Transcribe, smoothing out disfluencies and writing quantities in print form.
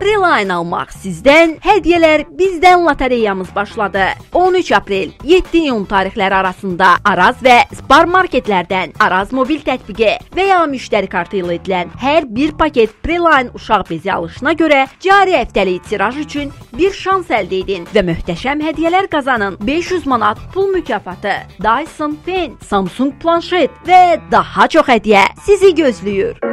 Preline almaq sizdən, hədiyyələr bizdən lotereyamız başladı. 13 aprel 7 iyun tarixləri arasında Araz və Spar marketlərdən Araz mobil tətbiqi və ya müştəri kartı ilə edilən hər bir paket Preline uşaq bezi alışına görə cari həftəlik tiraj üçün bir şans əldə edin və möhtəşəm hədiyyələr qazanın. 500 manat pul mükafatı, Dyson Fen, Samsung planşet və daha çox hədiyyə sizi gözləyir.